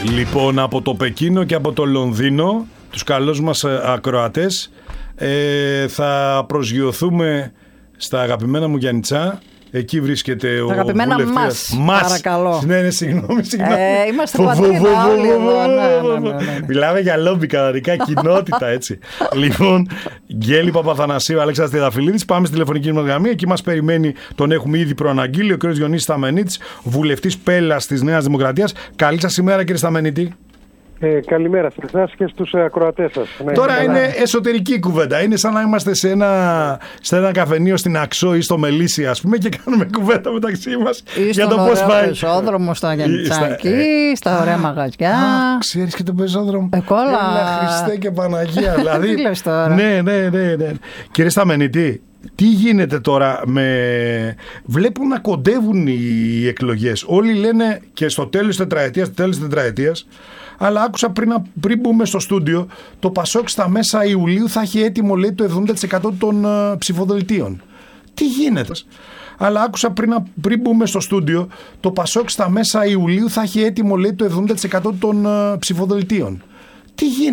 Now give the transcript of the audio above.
Λοιπόν, από το Πεκίνο και από το Λονδίνο, τους καλούς μας ακροατές, θα προσγειωθούμε στα αγαπημένα μου Γιαννιτσά. Εκεί βρίσκεται ο αγαπημένα βουλευτής. Παρακαλώ. Ναι, συγγνώμη. Είμαστε πατρίδα όλοι εδώ. Μιλάμε για λόμπι κανονικά, κοινότητα έτσι. Λοιπόν, Γκέλη Παπαθανασίου, Αλέξανδρος Τριανταφυλλίδης. Πάμε στη τηλεφωνική μας γραμμή. Εκεί μας περιμένει, τον έχουμε ήδη προαναγγείλει, ο κ. Διονύσης Σταμενίτης, βουλευτής Πέλλας της Νέας Δημοκρατίας. Καλή σας ημέρα, κύριε Σταμενίτη. Καλημέρα σε εσάς και στους ακροατές σας. Τώρα είναι εσωτερική κουβέντα. Είναι σαν να είμαστε σε ένα καφενείο στην Αξό ή στο Μελίσι, ας πούμε, και κάνουμε κουβέντα μεταξύ μας για το πώς πάει. Στον πεζόδρομο, στο Γιαννιτσάκι, στα ωραία μαγαζιά. Ξέρεις και τον πεζόδρομο. Έλα, Χριστέ και Παναγία. Δηλαδή. Τι λες τώρα. Ναι. Κύριε Σταμενίτη, τι γίνεται τώρα βλέπουν να κοντεύουν οι εκλογές. Όλοι λένε και στο τέλος της τετραετίας. Αλλά άκουσα πριν μπούμε στο στούντιο, το Πασόκ στα μέσα Ιουλίου θα έχει έτοιμο, λέει, το 70% των ψηφοδελτίων. Τι γίνεται? Αλλά άκουσα πριν μπούμε στο στούντιο, το Πασόκ στα μέσα Ιουλίου θα έχει έτοιμο, λέει, το 70% των ψηφοδελτίων. Τι γίνεται?